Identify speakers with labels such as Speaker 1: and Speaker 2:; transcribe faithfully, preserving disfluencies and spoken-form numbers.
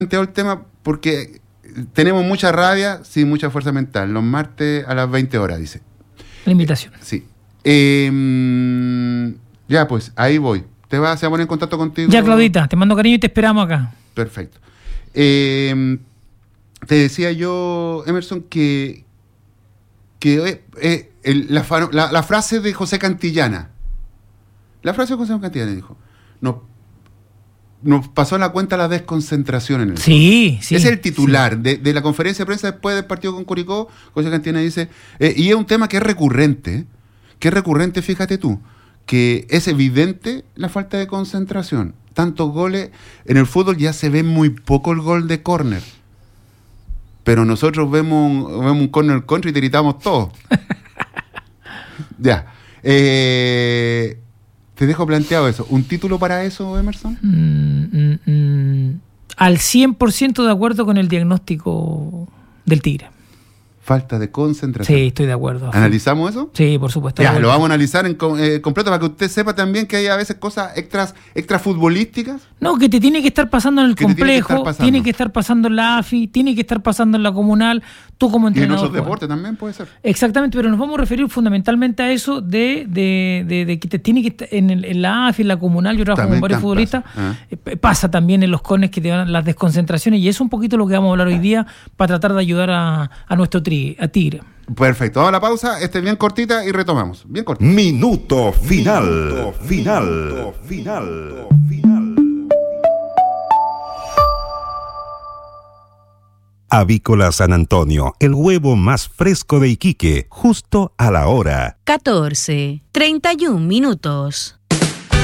Speaker 1: planteo el tema porque tenemos mucha rabia, sí, mucha fuerza mental. Los martes a las veinte horas, dice.
Speaker 2: La invitación.
Speaker 1: Eh, sí. Eh, ya, pues, ahí voy. ¿Te vas, se va a poner en contacto contigo?
Speaker 2: Ya, Claudita, te mando cariño y te esperamos acá.
Speaker 1: Perfecto. Eh, te decía yo, Emerson, que, que eh, el, la, la, la frase de José Cantillana, la frase de José Cantillana dijo, no, nos pasó la cuenta la desconcentración en el
Speaker 2: Sí, sí.
Speaker 1: Ese es el titular
Speaker 2: sí.
Speaker 1: de, de la conferencia de prensa después del partido con Curicó. José Cantillana dice, eh, y es un tema que es recurrente, que es recurrente, fíjate tú, que es evidente la falta de concentración. Tantos goles, en el fútbol ya se ve muy poco el gol de córner, pero nosotros vemos, vemos un córner contra y te gritamos todos. Ya. Eh, te dejo planteado eso. ¿Un título para eso, Emerson?
Speaker 2: Mm, mm, mm. Al cien por ciento de acuerdo con el diagnóstico del Tigre.
Speaker 1: Falta de concentración.
Speaker 2: Sí, estoy de acuerdo.
Speaker 1: ¿Analizamos eso?
Speaker 2: Sí, por supuesto.
Speaker 1: Ya, lo vamos a analizar en eh, completo para que usted sepa también que hay a veces cosas extras, extra futbolísticas.
Speaker 2: No, que te tiene que estar pasando en el
Speaker 1: que complejo,
Speaker 2: tiene que,
Speaker 1: pasando.
Speaker 2: tiene que estar pasando en la A F I, tiene que estar pasando en la comunal, tú como entrenador.
Speaker 1: Y en otros
Speaker 2: bueno.
Speaker 1: deportes también puede ser.
Speaker 2: Exactamente, pero nos vamos a referir fundamentalmente a eso de, de, de, de que te tiene que estar en, el, en la A F I, en la comunal, yo trabajo
Speaker 1: también
Speaker 2: con varios futbolistas,
Speaker 1: pasa. ¿Eh?
Speaker 2: Eh, pasa también en los cones que te dan las desconcentraciones y eso es un poquito lo que vamos a hablar hoy día para tratar de ayudar a, a nuestro tri, a Tigre.
Speaker 1: Perfecto, vamos a la pausa, este bien cortita y retomamos. Bien cortita.
Speaker 3: Minuto final. Minuto final. Minuto final. final. Avícola San Antonio, el huevo más fresco de Iquique, justo a la hora.
Speaker 4: catorce, treinta y un minutos.